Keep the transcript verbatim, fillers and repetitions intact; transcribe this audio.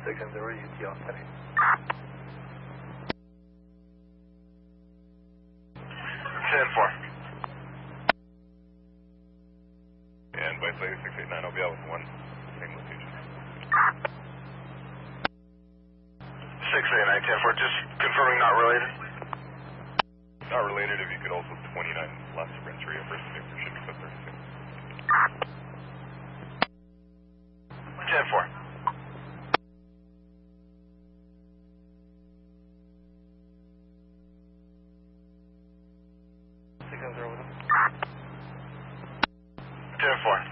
six and zero, U T on setting. ten four. And by play six eight nine, I'll be out with one, same location. six eight nine, ten four, just confirming not related. Not related, if you could also twenty-nine last sprint three, a first six, should be clip thirty-six. ten four. six and zero with him. ten four.